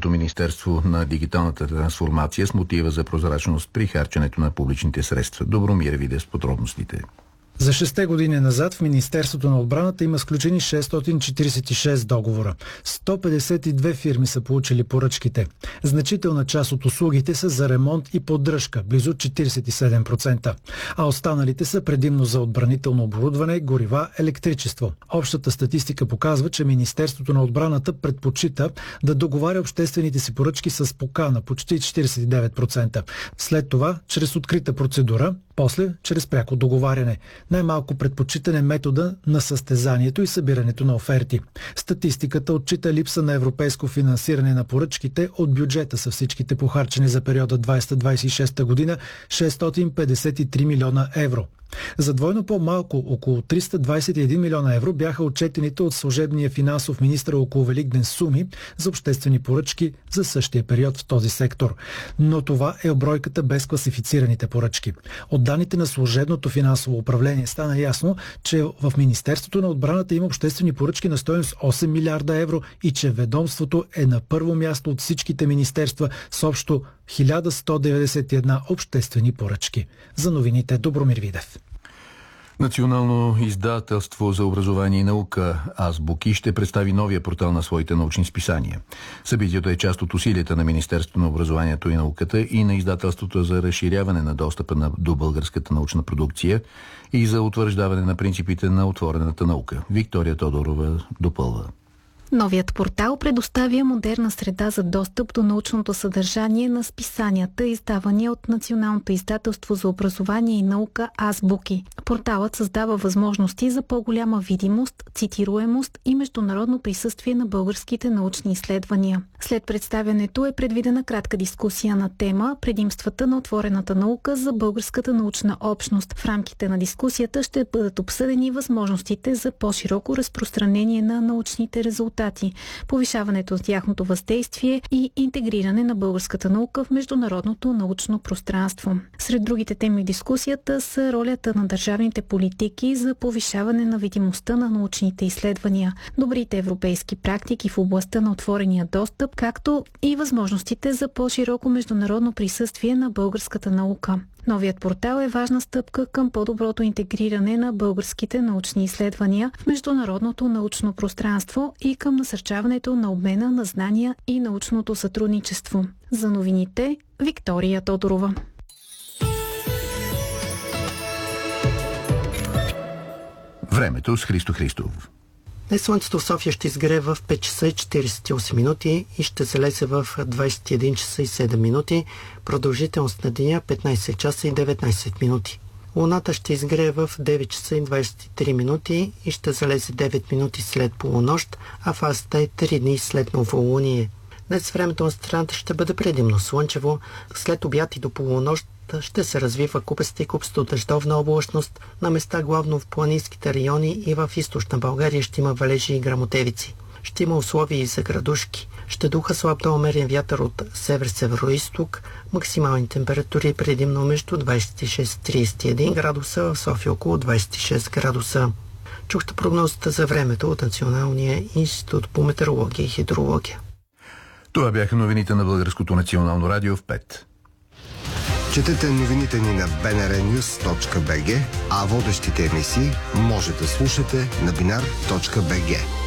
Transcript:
новото Министерство на дигиталната трансформация с мотива за прозрачност при харченето на публичните средства. Добромир Видев с подробностите. За 6 години назад в Министерството на отбраната има сключени 646 договора. 152 фирми са получили поръчките. Значителна част от услугите са за ремонт и поддръжка, близо 47%. А останалите са предимно за отбранително оборудване, горива, електричество. Общата статистика показва, че Министерството на отбраната предпочита да договаря обществените си поръчки с покана, почти 49%. След това, чрез открита процедура, после чрез пряко договаряне. Най-малко предпочитане метода на състезанието и събирането на оферти. Статистиката отчита липса на европейско финансиране на поръчките. От бюджета са всичките похарчени за периода 2026 година 653 милиона евро. За двойно по-малко, около 321 милиона евро, бяха отчетените от служебния финансов министър около Великден суми за обществени поръчки за същия период в този сектор. Но това е бройката без класифицираните поръчки. От данните на служебното финансово управление стана ясно, че в Министерството на отбраната има обществени поръчки на стойност 8 милиарда евро и че ведомството е на първо място от всичките министерства с общо 1191 обществени поръчки. За новините Добромир Видев. Национално издателство за образование и наука Азбуки ще представи новия портал на своите научни списания. Събитието е част от усилията на Министерството на образованието и науката и на издателството за разширяване на достъпа до българската научна продукция и за утвърждаване на принципите на отворената наука. Виктория Тодорова допълва. Новият портал предоставя модерна среда за достъп до научното съдържание на списанията, издавани от Националното издателство за образование и наука Азбуки. Порталът създава възможности за по-голяма видимост, цитируемост и международно присъствие на българските научни изследвания. След представянето е предвидена кратка дискусия на тема предимствата на отворената наука за българската научна общност. В рамките на дискусията ще бъдат обсъдени възможностите за по-широко разпространение на научните резултати, повишаването на тяхното въздействие и интегриране на българската наука в международното научно пространство. Сред другите теми в дискусията са ролята на държавните политики за повишаване на видимостта на научните изследвания, добрите европейски практики в областта на отворения достъп, както и възможностите за по-широко международно присъствие на българската наука. Новият портал е важна стъпка към по-доброто интегриране на българските научни изследвания в международното научно пространство и към насърчаването на обмена на знания и научното сътрудничество. За новините Виктория Тодорова. Времето с Христо Христов. Днес слънцето в София ще изгрее в 5 часа и 48 минути и ще залезе в 21 часа и 7 минути. Продължителност на деня 15 часа и 19 минути. Луната ще изгрее в 9 часа и 23 минути и ще залезе 9 минути след полунощ, а фазата е 3 дни след новолуние. Днес времето на страната ще бъде предимно слънчево. След обяд и до полунощ ще се развива купеста и купсто дъждовна облачност. На места главно в планинските райони и в източна България ще има валежи и гръмотевици. Ще има условия и за градушки. Ще духа слаб до умерен вятър от север-североизток. Максимални температури предимно между 26 и 31 градуса, в София около 26 градуса. Чухте прогнозата за времето от Националния институт по метеорология и хидрология. Това бяха новините на Българското национално радио в 5. Четете новините ни на bnrnews.bg, а водещите емисии може да слушате на binar.bg.